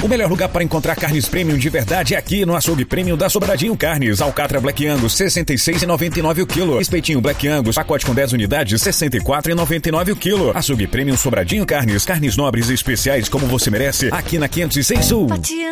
O melhor lugar para encontrar carnes premium de verdade é aqui no Açougue Premium da Sobradinho Carnes. Alcatra Black Angus, R$ 66,99 o quilo. Espetinho Black Angus, pacote com 10 unidades, R$ 64,99 o quilo. Açougue Premium Sobradinho Carnes. Carnes nobres e especiais como você merece, aqui na 506 Sul.